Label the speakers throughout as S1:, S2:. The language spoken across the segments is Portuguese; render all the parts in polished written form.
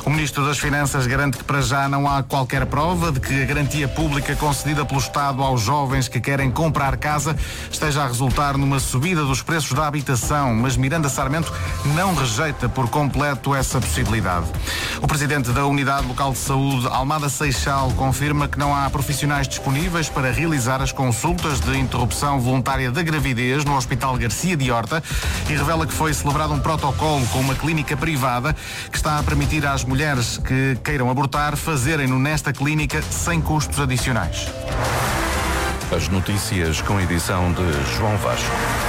S1: O Ministro das Finanças garante que para já não há qualquer prova de que a garantia pública concedida pelo Estado aos jovens que querem comprar casa esteja a resultar numa subida dos preços da habitação, mas Miranda Sarmento não rejeita por completo essa possibilidade. O Presidente da Unidade Local de Saúde, Almada Seixal, confirma que não há profissionais disponíveis para realizar as consultas de interrupção voluntária da gravidez no Hospital Garcia de Horta e revela que foi celebrado um protocolo com uma clínica privada que está a permitir às mulheres que queiram abortar fazerem-no nesta clínica sem custos adicionais.
S2: As notícias com edição de João Vasco.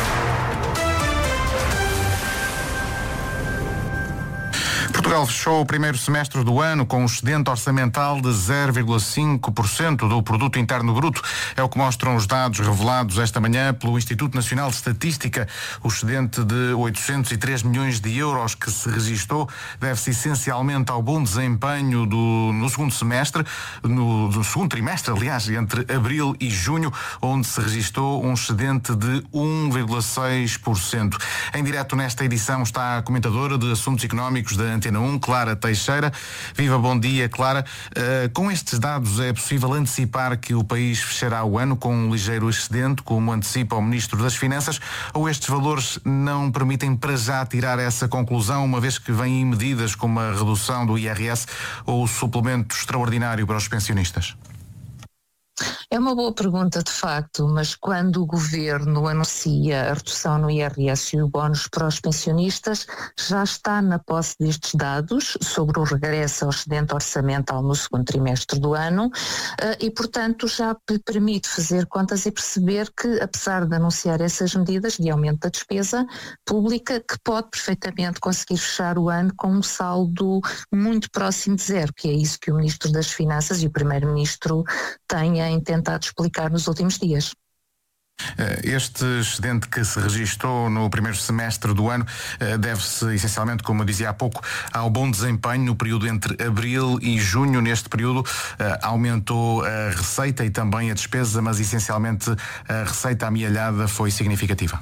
S1: Portugal fechou o primeiro semestre do ano com um excedente orçamental de 0,5% do Produto Interno Bruto. É o que mostram os dados revelados esta manhã pelo Instituto Nacional de Estatística. O excedente de 803 milhões de euros que se registou deve-se essencialmente ao bom desempenho no segundo semestre, no segundo trimestre, aliás, entre abril e junho, onde se registou um excedente de 1,6%. Em direto nesta edição está a comentadora de Assuntos Económicos da Antena 1, Clara Teixeira. Viva, bom dia, Clara. Com estes dados é possível antecipar que o país fechará o ano com um ligeiro excedente, como antecipa o Ministro das Finanças, ou estes valores não permitem para já tirar essa conclusão, uma vez que vêm medidas como a redução do IRS ou o suplemento extraordinário para os pensionistas?
S3: É uma boa pergunta, de facto, mas quando o Governo anuncia a redução no IRS e o bónus para os pensionistas, já está na posse destes dados sobre o regresso ao excedente orçamental no segundo trimestre do ano e, portanto, já permite fazer contas e perceber que, apesar de anunciar essas medidas de aumento da despesa pública, que pode perfeitamente conseguir fechar o ano com um saldo muito próximo de zero, que é isso que o Ministro das Finanças e o Primeiro-Ministro têm tentado explicar nos últimos dias.
S1: Este excedente que se registou no primeiro semestre do ano deve-se essencialmente, como eu dizia há pouco, ao bom desempenho no período entre abril e junho. Neste período aumentou a receita e também a despesa, mas essencialmente a receita amealhada foi significativa.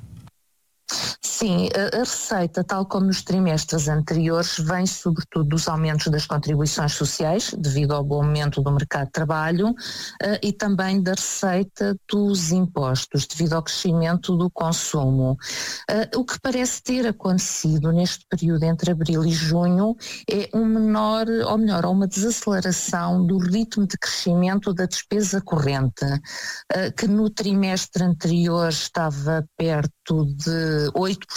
S3: Sim, a receita, tal como nos trimestres anteriores, vem sobretudo dos aumentos das contribuições sociais, devido ao bom momento do mercado de trabalho, e também da receita dos impostos, devido ao crescimento do consumo. O que parece ter acontecido neste período entre abril e junho é uma desaceleração do ritmo de crescimento da despesa corrente, que no trimestre anterior estava perto de 8%,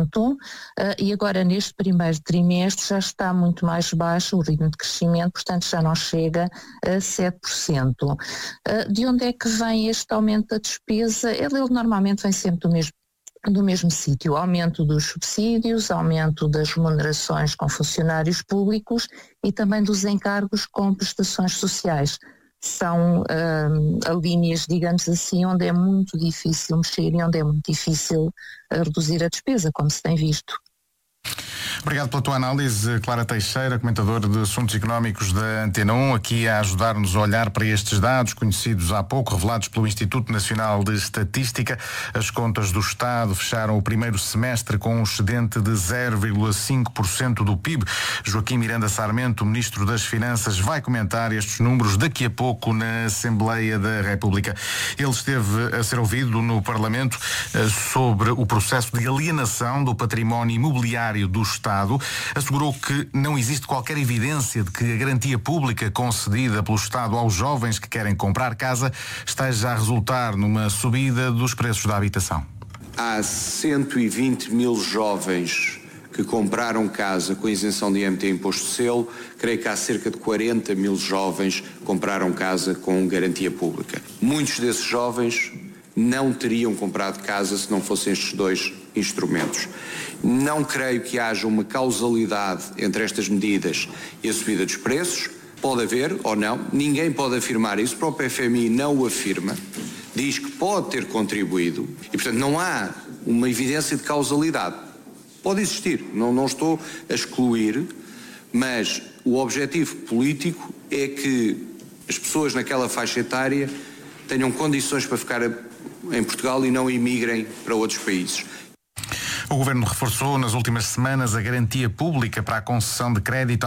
S3: e agora neste primeiro trimestre já está muito mais baixo o ritmo de crescimento, portanto já não chega a 7%. De onde é que vem este aumento da despesa? Ele normalmente vem sempre do mesmo sítio: aumento dos subsídios, aumento das remunerações com funcionários públicos e também dos encargos com prestações sociais. São linhas, digamos assim, onde é muito difícil mexer e onde é muito difícil reduzir a despesa, como se tem visto.
S1: Obrigado pela tua análise, Clara Teixeira, comentadora de Assuntos Económicos da Antena 1, aqui a ajudar-nos a olhar para estes dados conhecidos há pouco, revelados pelo Instituto Nacional de Estatística. As contas do Estado fecharam o primeiro semestre com um excedente de 0,5% do PIB. Joaquim Miranda Sarmento, Ministro das Finanças, vai comentar estes números daqui a pouco na Assembleia da República. Ele esteve a ser ouvido no Parlamento sobre o processo de alienação do património imobiliário do Estado. Assegurou que não existe qualquer evidência de que a garantia pública concedida pelo Estado aos jovens que querem comprar casa esteja a resultar numa subida dos preços da habitação.
S4: Há 120 mil jovens que compraram casa com isenção de IMT e imposto de selo. Creio que há cerca de 40 mil jovens que compraram casa com garantia pública. Muitos desses jovens não teriam comprado casa se não fossem estes dois instrumentos. Não creio que haja uma causalidade entre estas medidas e a subida dos preços. Pode haver ou não, ninguém pode afirmar isso, o próprio FMI não o afirma, diz que pode ter contribuído e, portanto, não há uma evidência de causalidade. Pode existir, não estou a excluir, mas o objetivo político é que as pessoas naquela faixa etária tenham condições para ficar em Portugal e não emigrem para outros países.
S1: O Governo reforçou nas últimas semanas a garantia pública para a concessão de crédito